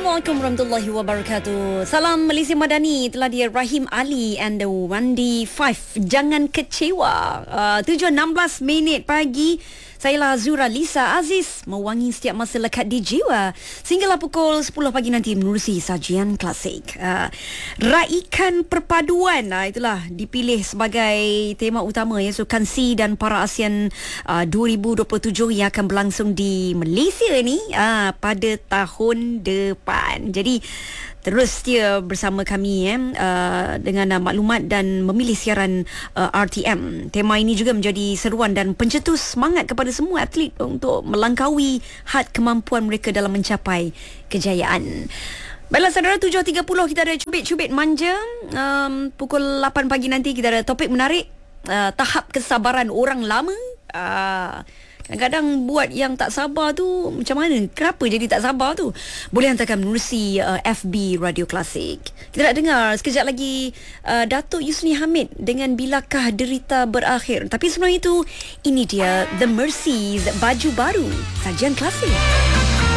Assalamualaikum warahmatullahi wabarakatuh. Salam Malaysia Madani, telah dia Rahim Ali and the Wandi 5. Jangan kecewa. 7.16 minit pagi. Saya Zura Lisa Aziz, mewangi setiap masa lekat di jiwa. Sehinggalah pukul 10 pagi nanti menerusi sajian klasik. Raikan Perpaduan, itulah dipilih sebagai tema utama ya, Sukan C dan Para ASEAN 2027 yang akan berlangsung di Malaysia ni pada tahun depan. Jadi terus setia bersama kami dengan maklumat dan memilih siaran RTM. Tema ini juga menjadi seruan dan pencetus semangat kepada semua atlet untuk melangkaui had kemampuan mereka dalam mencapai kejayaan. Baiklah saudara, 7.30 kita ada cubit-cubit manja. Pukul 8 pagi nanti kita ada topik menarik, tahap kesabaran orang lama. Kadang-kadang buat yang tak sabar tu macam mana? Kenapa jadi tak sabar tu? Boleh hantarkan menerusi FB Radio Klasik. Kita nak dengar sekejap lagi Datuk Yusni Hamid dengan Bilakah Derita Berakhir. Tapi sebelum itu, ini dia The Mercies, Baju Baru, sajian klasik.